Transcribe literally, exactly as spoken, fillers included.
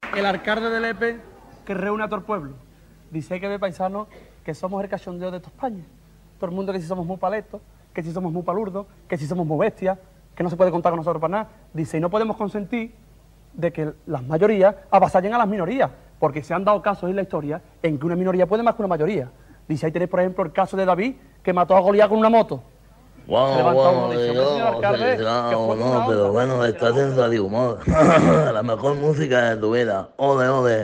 el alcalde de Lepe que reúne a todo el pueblo. Dice que ve paisanos que somos el cachondeo de toda España. Todo el mundo que si somos muy paletos, que si somos muy palurdos, que si somos muy bestias, que no se puede contar con nosotros para nada. Dice, y no podemos consentir de que las mayorías avasallen a las minorías, porque se han dado casos en la historia en que una minoría puede más que una mayoría. Dice, ahí tenéis, por ejemplo, el caso de David, que mató a Goliat con una moto. Bueno, bueno, yo no sé si será o no, pero bueno, está haciendo de humor. La mejor música de tu vida. Ole, ole.